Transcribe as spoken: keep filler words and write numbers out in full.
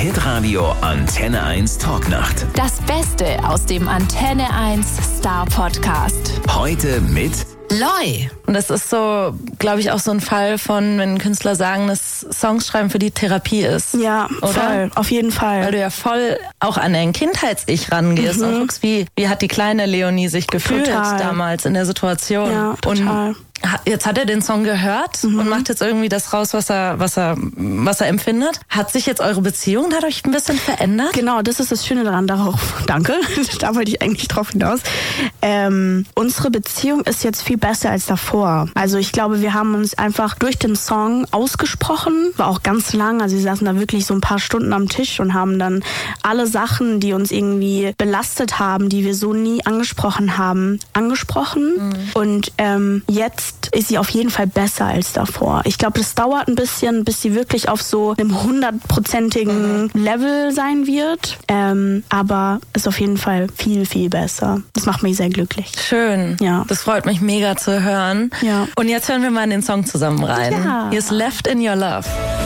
Hitradio Antenne eins Talknacht. Das Beste aus dem Antenne eins Star Podcast. Heute mit Loi. Und das ist so, glaube ich, auch so ein Fall von, wenn Künstler sagen, dass Songs schreiben für die Therapie ist. Ja, oder? Voll, auf jeden Fall. Weil du ja voll auch an dein Kindheits-Ich rangehst Mhm. und guckst, wie, wie hat die kleine Leonie sich gefühlt Total. damals in der Situation. Ja, total. Und jetzt hat er den Song gehört mhm. und macht jetzt irgendwie das raus, was er, was er, was er empfindet. Hat sich jetzt eure Beziehung dadurch ein bisschen verändert? Genau, das ist das Schöne daran. Darauf, danke, da wollte ich eigentlich drauf hinaus. Ähm, unsere Beziehung ist jetzt viel besser als davor. Also ich glaube, wir haben uns einfach durch den Song ausgesprochen. War auch ganz lang. Also wir saßen da wirklich so ein paar Stunden am Tisch und haben dann alle Sachen, die uns irgendwie belastet haben, die wir so nie angesprochen haben, angesprochen. Mhm. Und ähm, jetzt ist sie auf jeden Fall besser als davor. Ich glaube, das dauert ein bisschen, bis sie wirklich auf so einem hundertprozentigen mhm. Level sein wird. Ähm, aber ist auf jeden Fall viel, viel besser. Das macht mich sehr glücklich. Schön. Ja. Das freut mich mega zu hören. Ja. Und jetzt hören wir mal in den Song zusammen rein. Ja. Hier ist Left in Your Love.